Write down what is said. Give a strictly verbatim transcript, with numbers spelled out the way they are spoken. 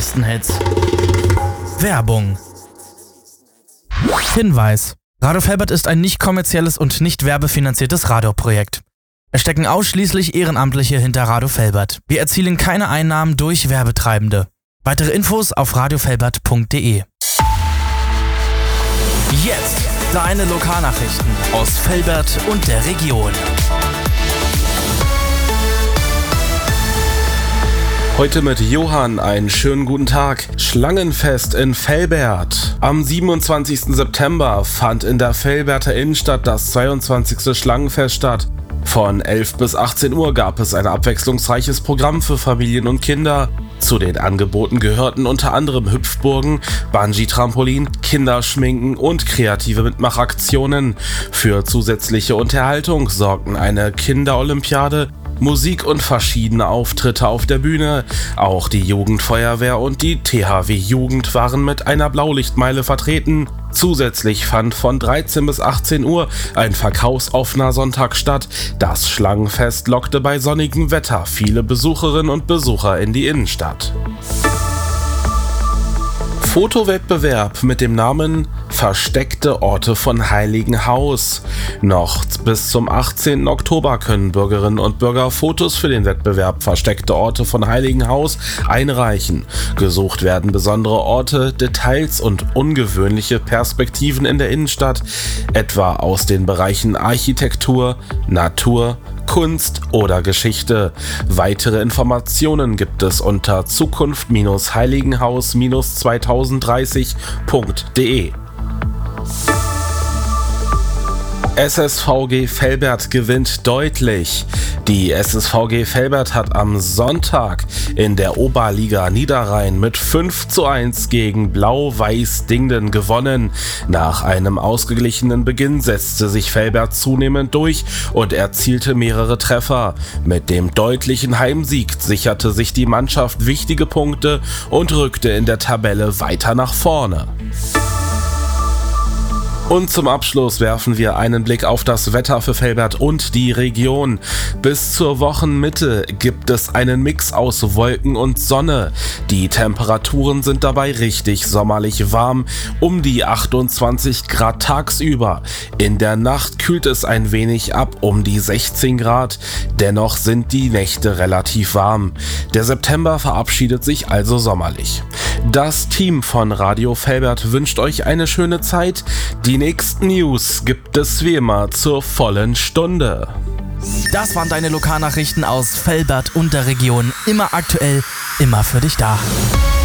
nächsten Hits. Werbung. Hinweis: Radio Velbert ist ein nicht kommerzielles und nicht werbefinanziertes Radioprojekt. Es stecken ausschließlich Ehrenamtliche hinter Radio Velbert. Wir erzielen keine Einnahmen durch Werbetreibende. Weitere Infos auf radio velbert punkt de. Jetzt deine Lokalnachrichten aus Velbert und der Region. Heute mit Johann, einen schönen guten Tag. Schlangenfest in Velbert. Am siebenundzwanzigsten September fand in der Velberter Innenstadt das zweiundzwanzigste Schlangenfest statt. Von elf bis achtzehn Uhr gab es ein abwechslungsreiches Programm für Familien und Kinder. Zu den Angeboten gehörten unter anderem Hüpfburgen, Bungee-Trampolin, Kinderschminken und kreative Mitmachaktionen. Für zusätzliche Unterhaltung sorgten eine Kinderolympiade, Musik und verschiedene Auftritte auf der Bühne. Auch die Jugendfeuerwehr und die T H W Jugend waren mit einer Blaulichtmeile vertreten. Zusätzlich fand von dreizehn bis achtzehn Uhr ein verkaufsoffener Sonntag statt. Das Schlangenfest lockte bei sonnigem Wetter viele Besucherinnen und Besucher in die Innenstadt. Fotowettbewerb mit dem Namen Versteckte Orte von Heiligenhaus. Noch bis zum achtzehnten Oktober können Bürgerinnen und Bürger Fotos für den Wettbewerb Versteckte Orte von Heiligenhaus einreichen. Gesucht werden besondere Orte, Details und ungewöhnliche Perspektiven in der Innenstadt, etwa aus den Bereichen Architektur, Natur, Kunst oder Geschichte. Weitere Informationen gibt es unter zukunft heiligenhaus zweitausenddreißig punkt de. S S V G Velbert gewinnt deutlich. Die S S V G Velbert hat am Sonntag in der Oberliga Niederrhein mit fünf zu eins gegen Blau-Weiß Dingden gewonnen. Nach einem ausgeglichenen Beginn setzte sich Velbert zunehmend durch und erzielte mehrere Treffer. Mit dem deutlichen Heimsieg sicherte sich die Mannschaft wichtige Punkte und rückte in der Tabelle weiter nach vorne. Und zum Abschluss werfen wir einen Blick auf das Wetter für Velbert und die Region. Bis zur Wochenmitte gibt es einen Mix aus Wolken und Sonne. Die Temperaturen sind dabei richtig sommerlich warm, um die achtundzwanzig Grad tagsüber. In der Nacht kühlt es ein wenig ab, um die sechzehn Grad. Dennoch sind die Nächte relativ warm. Der September verabschiedet sich also sommerlich. Das Team von Radio Velbert wünscht euch eine schöne Zeit. Die nächsten News gibt es wie immer zur vollen Stunde. Das waren deine Lokalnachrichten aus Velbert und der Region. Immer aktuell, immer für dich da.